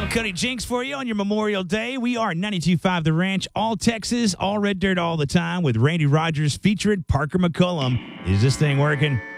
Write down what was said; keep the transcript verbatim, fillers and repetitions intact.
Cody Jinks for you on your Memorial Day. We are ninety-two point five The Ranch, all Texas, all Red Dirt all the time with Randy Rogers featuring Parker McCullum. Is this thing working?